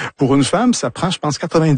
Pour une femme, ça prend, je pense,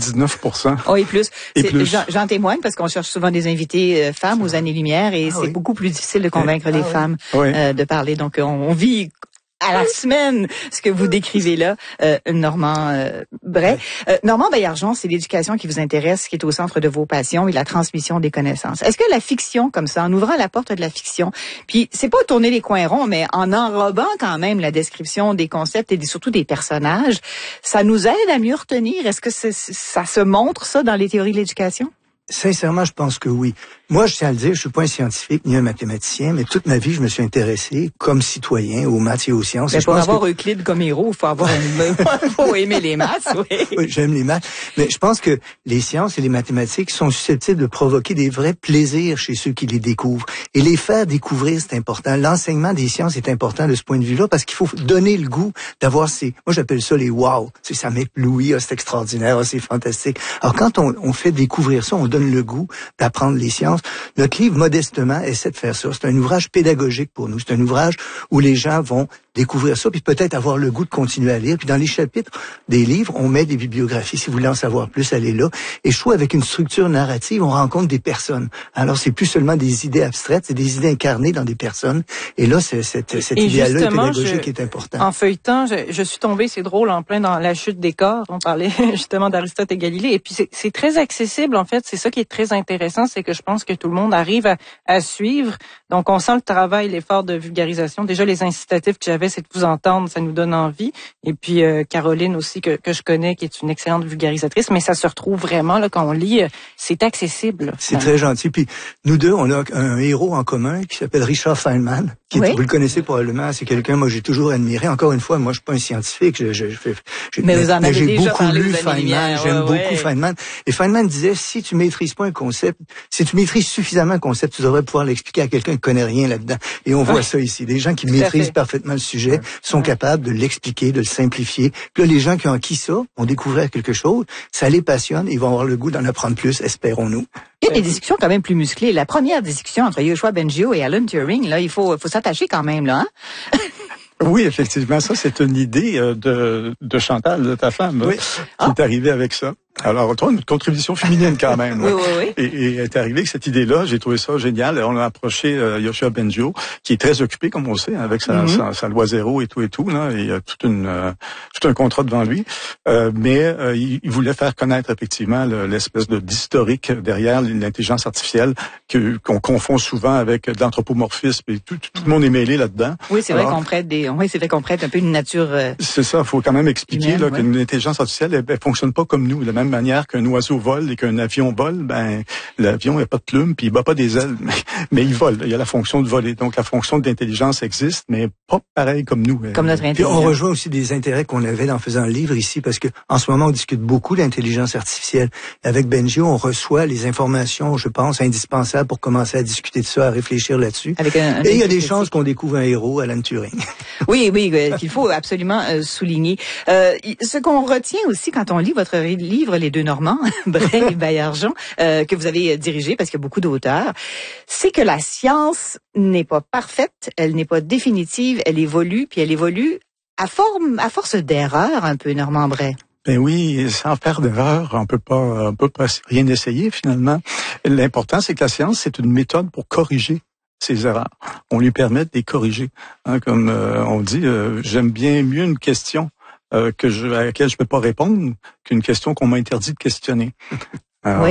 99%. Oh, et plus. Et plus. J'en témoigne parce qu'on cherche souvent des invités femmes aux années-lumière et c'est beaucoup plus difficile de convaincre les femmes de parler. Donc, on vit à la semaine ce que vous décrivez là, Normand Bray. Normand Baillargeon, c'est l'éducation qui vous intéresse, qui est au centre de vos passions et la transmission des connaissances. Est-ce que la fiction, comme ça, en ouvrant la porte de la fiction, puis c'est pas tourner les coins ronds, mais en enrobant quand même la description des concepts et surtout des personnages, ça nous aide à mieux retenir? Est-ce que ça se montre, ça, dans les théories de l'éducation? Sincèrement, je pense que oui. Moi, je tiens à le dire, je suis pas un scientifique ni un mathématicien, mais toute ma vie, je me suis intéressé comme citoyen aux maths et aux sciences. Mais pour avoir Euclide comme héros, il faut avoir faut aimer les maths, oui. Oui, j'aime les maths. Mais je pense que les sciences et les mathématiques sont susceptibles de provoquer des vrais plaisirs chez ceux qui les découvrent. Et les faire découvrir, c'est important. L'enseignement des sciences est important de ce point de vue-là parce qu'il faut donner le goût d'avoir moi j'appelle ça les wow. Tu sais, ça m'éblouit, c'est extraordinaire, c'est fantastique. Alors quand on fait découvrir ça, on donne le goût d'apprendre les sciences. Notre livre, modestement, essaie de faire ça. C'est un ouvrage pédagogique pour nous. C'est un ouvrage où les gens vont découvrir ça, puis peut-être avoir le goût de continuer à lire. Puis dans les chapitres des livres, on met des bibliographies. Si vous voulez en savoir plus, allez là. Et je trouve avec une structure narrative, on rencontre des personnes. Alors, c'est plus seulement des idées abstraites, c'est des idées incarnées dans des personnes. Et là, cet idéal-là pédagogique est important. En feuilletant, je suis tombée, c'est drôle, en plein dans la chute des corps. On parlait justement d'Aristote et Galilée. Et puis, c'est très accessible, en fait. C'est ça qui est très intéressant, c'est que je pense que tout le monde arrive à suivre. Donc, on sent le travail, l'effort de vulgarisation. Déjà, les incitatifs que j'avais, c'est de vous entendre, ça nous donne envie. Et puis, Caroline aussi, que je connais, qui est une excellente vulgarisatrice. Mais ça se retrouve vraiment, là, quand on lit, c'est accessible. C'est très gentil. Puis, nous deux, on a un héros en commun qui s'appelle Richard Feynman. Vous le connaissez probablement, c'est quelqu'un, moi, j'ai toujours admiré. Encore une fois, moi, je suis pas un scientifique. Mais vous en avez j'ai déjà beaucoup parlé lu Feynman. J'aime beaucoup Feynman. Et Feynman disait, si tu maîtrises pas un concept, si tu maîtrises suffisamment un concept, tu devrais pouvoir l'expliquer à quelqu'un qui connaît rien là-dedans. Et on voit ça ici. Des gens qui maîtrisent parfaitement le sujet sont capables de l'expliquer, de le simplifier. Puis là, les gens qui ont acquis ça vont découvrir quelque chose, ça les passionne, ils vont avoir le goût d'en apprendre plus, espérons-nous. Il y a des discussions quand même plus musclées. La première discussion entre Yoshua Bengio et Alan Turing, là, il faut s'attacher quand même, là, hein? Oui, effectivement, ça, c'est une idée de Chantal, de ta femme, qui est arrivée avec ça. Alors, toi, une contribution féminine quand même. Oui. Et elle est arrivée avec cette idée-là. J'ai trouvé ça génial. On a approché Yoshua Bengio, qui est très occupé, comme on le sait, avec sa loi zéro et tout. Là, et tout un contrat devant lui. Mais il voulait faire connaître effectivement l'espèce d'historique derrière l'intelligence artificielle qu'on confond souvent avec de l'anthropomorphisme. Et tout le monde est mêlé là-dedans. Oui, c'est vrai qu'on prête un peu une nature. C'est ça. Il faut quand même expliquer là qu'une intelligence artificielle, elle fonctionne pas comme nous. De la même manière qu'un oiseau vole et qu'un avion vole, ben l'avion n'a pas de plumes puis il bat pas des ailes, mais il vole. Il y a la fonction de voler. Donc la fonction de l'intelligence existe, mais pas pareil comme nous. Comme notre intelligence. Puis on rejoint aussi des intérêts qu'on avait en faisant le livre ici, parce que en ce moment on discute beaucoup d'intelligence artificielle. Avec Bengio, on reçoit les informations, je pense, indispensables pour commencer à discuter de ça, à réfléchir là-dessus. Et il y a des chances qu'on découvre un héros, Alan Turing. Oui, qu'il faut absolument souligner. Ce qu'on retient aussi quand on lit votre livre, Les deux Normands, Bray et Baillargeon, que vous avez dirigé parce qu'il y a beaucoup d'auteurs, c'est que la science n'est pas parfaite, elle n'est pas définitive, elle évolue, puis elle évolue à force d'erreurs un peu, Normand Bray. Ben oui, sans faire d'erreur, on peut pas rien essayer finalement. L'important, c'est que la science, c'est une méthode pour corriger ces erreurs. On lui permet de les corriger. Comme on dit, j'aime bien mieux une question à laquelle je peux pas répondre qu'une question qu'on m'a interdit de questionner. Alors,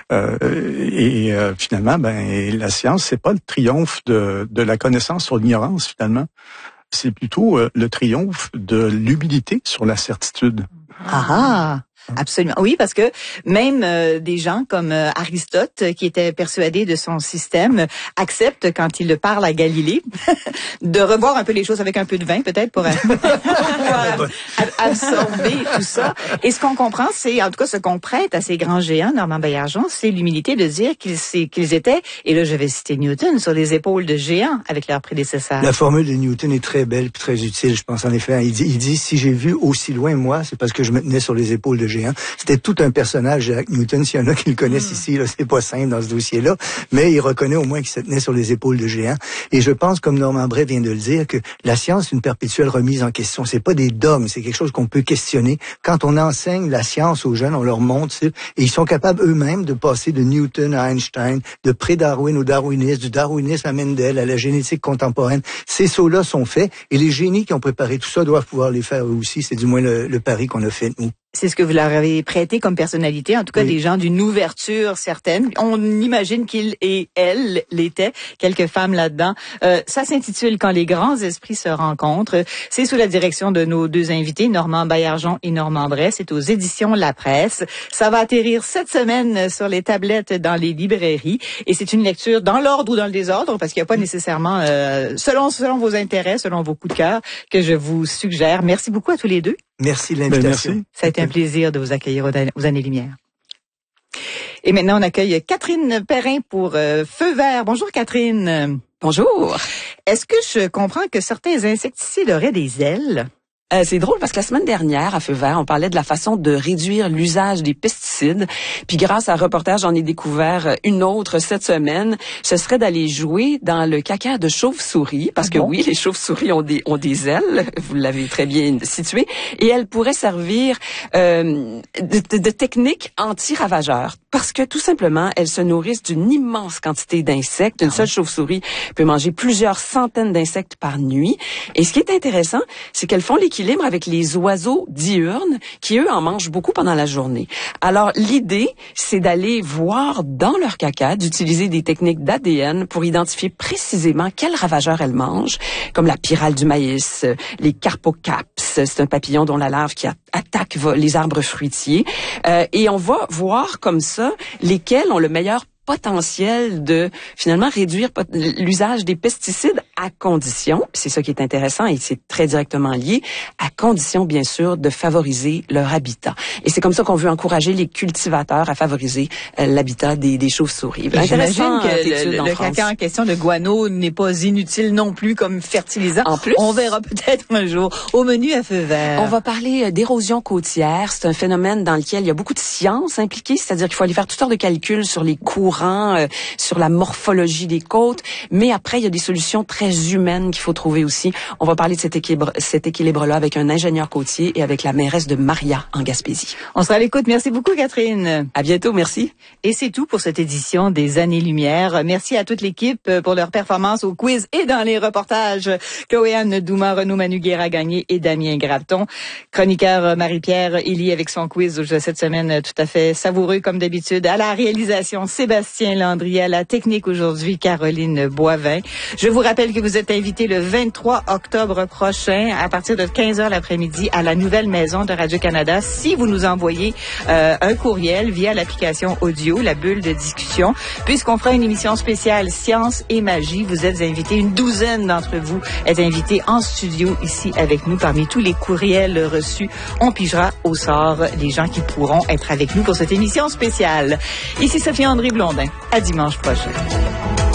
finalement, la science, c'est pas le triomphe de la connaissance sur l'ignorance finalement. C'est plutôt le triomphe de l'humilité sur la certitude. Absolument. Oui, parce que même des gens comme Aristote, qui était persuadé de son système, acceptent, quand il parle à Galilée, de revoir un peu les choses avec un peu de vin, peut-être, pour absorber tout ça. Et ce qu'on comprend, c'est, en tout cas, ce qu'on prête à ces grands géants, Normand Baillargeon, c'est l'humilité de dire qu'ils étaient, et là, je vais citer Newton, sur les épaules de géants avec leurs prédécesseurs. La formule de Newton est très belle et très utile, je pense, en effet. Il dit, si j'ai vu aussi loin, moi, c'est parce que je me tenais sur les épaules de géants. C'était tout un personnage, Isaac Newton. S'il y en a qui le connaissent ici, là, c'est pas simple dans ce dossier-là, mais il reconnaît au moins qu'il se tenait sur les épaules de géants. Et je pense, comme Normand Bray vient de le dire, que la science est une perpétuelle remise en question. C'est pas des dogmes, c'est quelque chose qu'on peut questionner. Quand on enseigne la science aux jeunes, on leur montre, et ils sont capables eux-mêmes de passer de Newton à Einstein, de pré-Darwin au darwinisme, du darwinisme à Mendel, à la génétique contemporaine. Ces sauts-là sont faits, et les génies qui ont préparé tout ça doivent pouvoir les faire eux aussi. C'est du moins le pari qu'on a fait, nous. C'est ce que vous leur avez prêté comme personnalité, en tout cas des gens d'une ouverture certaine. On imagine qu'ils et elles l'étaient, quelques femmes là-dedans. Ça s'intitule « Quand les grands esprits se rencontrent ». C'est sous la direction de nos deux invités, Normand Baillargeon et Normand Bray. C'est aux éditions La Presse. Ça va atterrir cette semaine sur les tablettes dans les librairies. Et c'est une lecture dans l'ordre ou dans le désordre, parce qu'il n'y a pas nécessairement, selon vos intérêts, selon vos coups de cœur, que je vous suggère. Merci beaucoup à tous les deux. Merci de l'invitation. Merci. Ça a été un plaisir de vous accueillir aux Années-Lumière. Et maintenant, on accueille Catherine Perrin pour Feu vert. Bonjour Catherine. Bonjour. Est-ce que je comprends que certains insecticides auraient des ailes? C'est drôle parce que la semaine dernière, à Feu vert, on parlait de la façon de réduire l'usage des pesticides. Puis grâce à un reportage, j'en ai découvert une autre cette semaine. Ce serait d'aller jouer dans le caca de chauve-souris. Parce que oui, les chauves-souris ont des ailes. Vous l'avez très bien situé. Et elles pourraient servir de technique anti-ravageur. Parce que tout simplement, elles se nourrissent d'une immense quantité d'insectes. Une seule chauve-souris peut manger plusieurs centaines d'insectes par nuit. Et ce qui est intéressant, c'est qu'elles font l'équilibre avec les oiseaux diurnes qui, eux, en mangent beaucoup pendant la journée. Alors, l'idée, c'est d'aller voir dans leur caca, d'utiliser des techniques d'ADN pour identifier précisément quels ravageurs elles mangent, comme la pyrale du maïs, les carpocaps, c'est un papillon dont la larve qui attaque les arbres fruitiers. Et on va voir comme ça lesquels ont le meilleur potentiel de finalement réduire l'usage des pesticides à condition, c'est ça qui est intéressant et c'est très directement lié, à condition bien sûr de favoriser leur habitat. Et c'est comme ça qu'on veut encourager les cultivateurs à favoriser l'habitat des chauves-souris. J'imagine que le caca en question de guano n'est pas inutile non plus comme fertilisant. En plus, on verra peut-être un jour au menu à Feu vert. On va parler d'érosion côtière. C'est un phénomène dans lequel il y a beaucoup de sciences impliquées, c'est-à-dire qu'il faut aller faire toutes sortes de calculs sur les courants, sur la morphologie des côtes, mais après il y a des solutions très humaines qu'il faut trouver aussi. On va parler de cet équilibre-là avec un ingénieur côtier et avec la mairesse de Maria en Gaspésie. On sera à l'écoute. Merci beaucoup Catherine. À bientôt, merci. Et c'est tout pour cette édition des Années-Lumière. Merci à toute l'équipe pour leur performance au quiz et dans les reportages. Chloé-Anne Douma, Renaud Manu-Guerra-Gagné et Damien Graveton. Chroniqueur Marie-Pierre Elie avec son quiz cette semaine tout à fait savoureux comme d'habitude. À la réalisation, Sébastien Landry, à la technique aujourd'hui, Caroline Boivin. Je vous rappelle que vous êtes invité le 23 octobre prochain à partir de 15h l'après-midi à la nouvelle maison de Radio-Canada si vous nous envoyez un courriel via l'application audio, la bulle de discussion, puisqu'on fera une émission spéciale Science et Magie. Vous êtes invités, une douzaine d'entre vous êtes invités en studio ici avec nous. Parmi tous les courriels reçus, on pigera au sort les gens qui pourront être avec nous pour cette émission spéciale. Ici Sophie-André Blondin. À dimanche prochain.